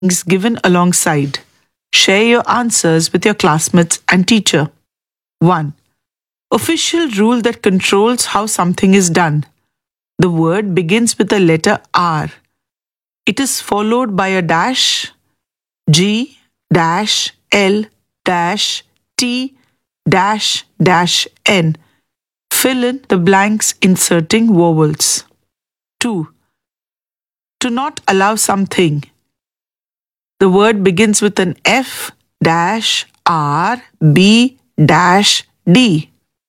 is given alongside. Share your answers with your classmates and teacher. 1. Official rule that controls how something is done. The word begins with the letter R. It is followed by a dash, G, dash, L, dash, T, dash, dash, N. Fill in the blanks inserting vowels. 2. To not allow something. The word begins with an F, dash, R, B, dash, D.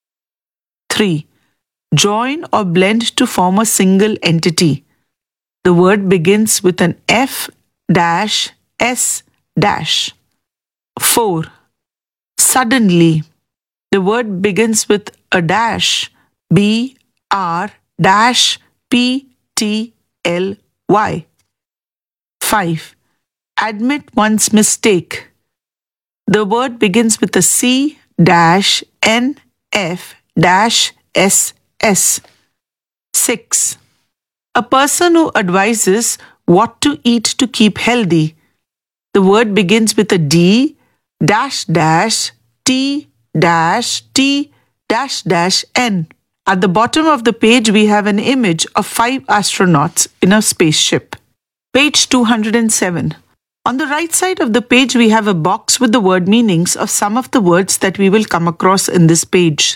3. Join or blend to form a single entity. The word begins with an F, dash, S, dash. 4. Suddenly. The word begins with a dash, B, R, dash, P, T, L, Y. 5. Admit one's mistake. The word begins with a C, dash, N, F, dash, S, S. 6. A person who advises what to eat to keep healthy. The word begins with a D, dash, dash, T, dash, T, dash, dash, N. At the bottom of the page, we have an image of 5 astronauts in a spaceship. Page 207. On the right side of the page, we have a box with the word meanings of some of the words that we will come across in this page.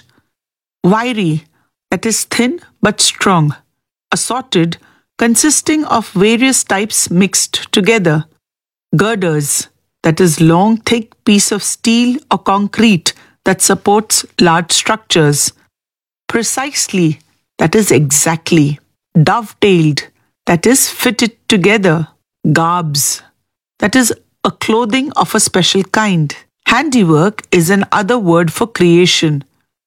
Wiry, that is thin but strong. Assorted, consisting of various types mixed together. Girders, that is long, thick piece of steel or concrete that supports large structures. Precisely, that is exactly. Dovetailed, that is fitted together. Garbs, that is a clothing of a special kind. Handiwork is another word for creation.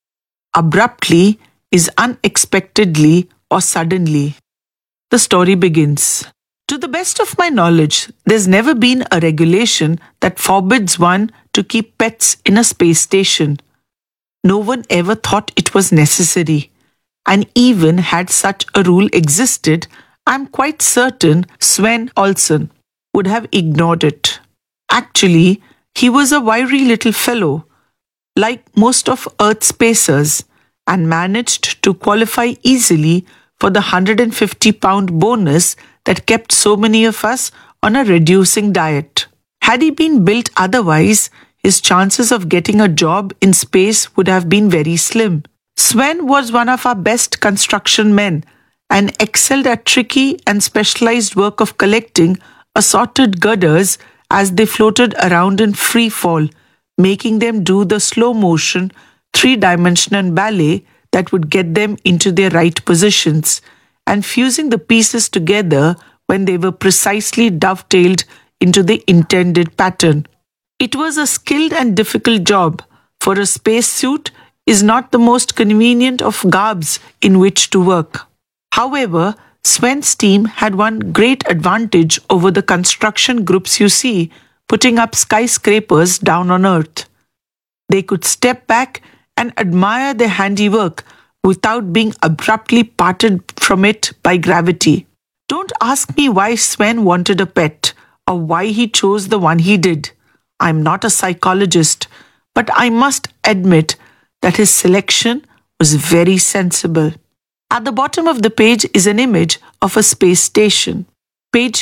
Abruptly is unexpectedly or suddenly. The story begins. To the best of my knowledge, there's never been a regulation that forbids one to keep pets in a space station. No one ever thought it was necessary. And even had such a rule existed, I'm quite certain Sven Olsen would have ignored it. Actually, he was a wiry little fellow, like most of Earth's pacers, and managed to qualify easily for the 150-pound bonus that kept so many of us on a reducing diet. Had he been built otherwise, his chances of getting a job in space would have been very slim. Sven was one of our best construction men and excelled at tricky and specialized work of collecting assorted girders as they floated around in free fall, making them do the slow-motion, 3-dimensional ballet that would get them into their right positions, and fusing the pieces together when they were precisely dovetailed into the intended pattern. It was a skilled and difficult job, for a spacesuit is not the most convenient of garbs in which to work. However, Sven's team had one great advantage over the construction groups you see putting up skyscrapers down on Earth. They could step back and admire their handiwork without being abruptly parted from it by gravity. Don't ask me why Sven wanted a pet or why he chose the one he did. I'm not a psychologist, but I must admit that his selection was very sensible. At the bottom of the page is an image of a space station. Page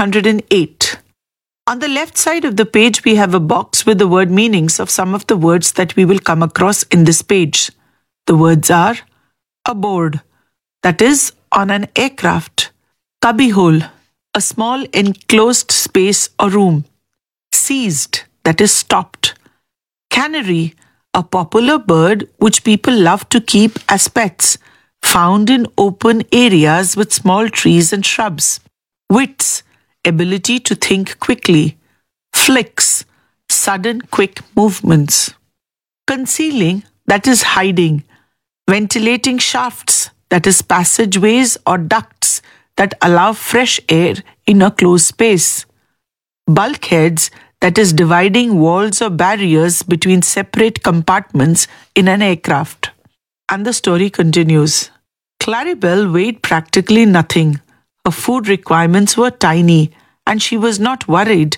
208. On the left side of the page, we have a box with the word meanings of some of the words that we will come across in this page. The words are aboard, that is on an aircraft. Cubbyhole, a small enclosed space or room. Seized, that is stopped. Canary, a popular bird which people love to keep as pets, found in open areas with small trees and shrubs. Wits, ability to think quickly. Flicks, sudden quick movements. Concealing, that is hiding. Ventilating shafts, that is passageways or ducts that allow fresh air in a closed space. Bulkheads, that is dividing walls or barriers between separate compartments in an aircraft. And the story continues. Claribel weighed practically nothing. Her food requirements were tiny, and she was not worried